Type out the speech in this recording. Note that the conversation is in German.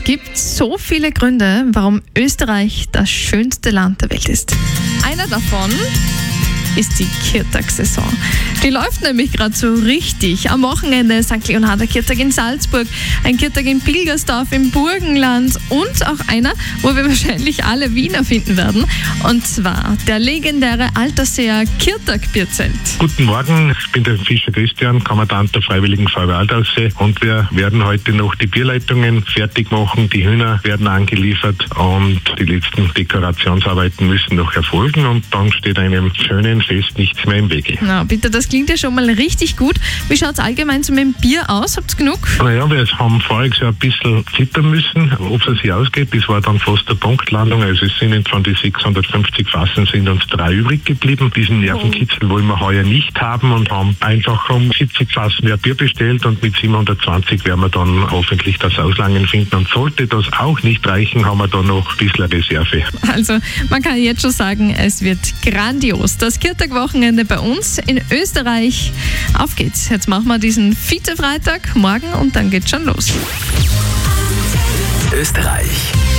gibt so viele Gründe, warum Österreich das schönste Land der Welt ist. Einer davon ist die Kirtag-Saison. Die läuft nämlich gerade so richtig. Am Wochenende St. Leonharder Kirtag in Salzburg, ein Kirtag in Pilgersdorf im Burgenland und auch einer, wo wir wahrscheinlich alle Wiener finden werden. Und zwar der legendäre Altersseer Kirtag-Bierzelt. Guten Morgen, ich bin der Fischer Christian, Kommandant der Freiwilligen Feuerwehr Alterssee, und wir werden heute noch die Bierleitungen fertig machen. Die Hühner werden angeliefert und die letzten Dekorationsarbeiten müssen noch erfolgen, und dann steht einem schönen Fest nichts mehr im Wege. Na bitte, das klingt ja schon mal richtig gut. Wie schaut es allgemein so mit dem Bier aus? Habt's genug? Naja, wir haben voriges Jahr ein bisschen zittern müssen, ob es sich ausgeht. Das war dann fast eine Punktlandung. Also es sind von den 650 Fassen sind uns 3 übrig geblieben. Diesen Nervenkitzel wollen wir heuer nicht haben und haben einfach um 70 Fassen mehr Bier bestellt, und mit 720 werden wir dann hoffentlich das Auslangen finden. Und sollte das auch nicht reichen, haben wir dann noch ein bisschen Reserve. Also man kann jetzt schon sagen, es wird grandios. Das Kirtag-Wochenende bei uns in Österreich. Auf geht's. Jetzt machen wir diesen Vize-Freitag morgen und dann geht's schon los. Österreich.